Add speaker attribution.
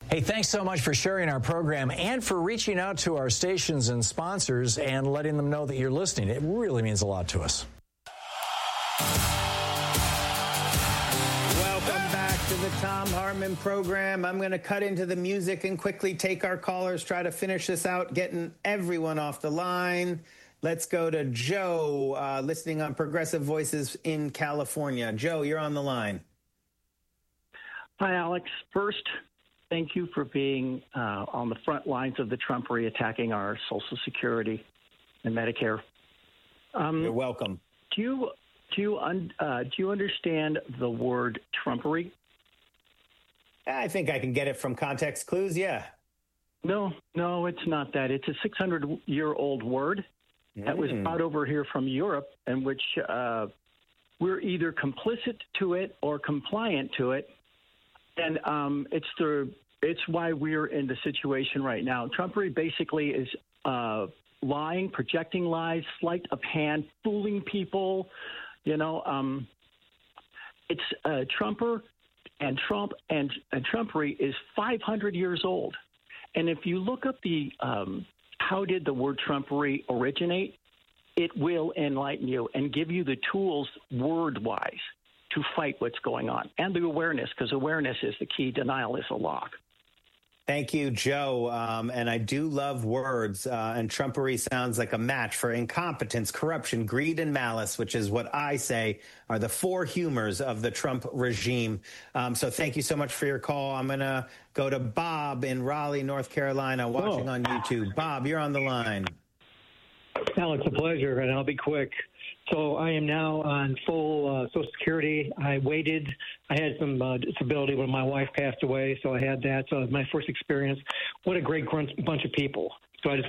Speaker 1: Hey, thanks so much for sharing our program and for reaching out to our stations and sponsors and letting them know that you're listening. It really means a lot to us.
Speaker 2: Welcome back to the Thom Hartmann program. I'm going to cut into the music and quickly take our callers, try to finish this out, getting everyone off the line. Let's go to Joe, listening on Progressive Voices in California. Joe, you're on the line.
Speaker 3: Hi, Alex. First, thank you for being on the front lines of the Trumpery attacking our Social Security and Medicare.
Speaker 2: You're welcome.
Speaker 3: Do you understand the word Trumpery?
Speaker 2: I think I can get it from context clues, yeah.
Speaker 3: No, it's not that. It's a 600-year-old word that was brought over here from Europe, in which we're either complicit to it or compliant to it. And it's why we're in the situation right now. Trumpery basically is lying, projecting lies, sleight of hand, fooling people. It's Trumper and Trump and Trumpery is 500 years old. And if you look up the how did the word Trumpery originate, it will enlighten you and give you the tools word-wise to fight what's going on, and the awareness, because awareness is the key. Denial is a lock.
Speaker 2: Thank you, Joe. And I do love words, and Trumpery sounds like a match for incompetence, corruption, greed, and malice, which is what I say are the four humors of the Trump regime. So thank you so much for your call. I'm going to go to Bob in Raleigh, North Carolina, watching on YouTube. Bob, you're on the line.
Speaker 4: Alex, a pleasure, and I'll be quick. So I am now on full Social Security. I waited. I had some disability when my wife passed away, so I had that. So it was my first experience. What a great bunch of people. So I just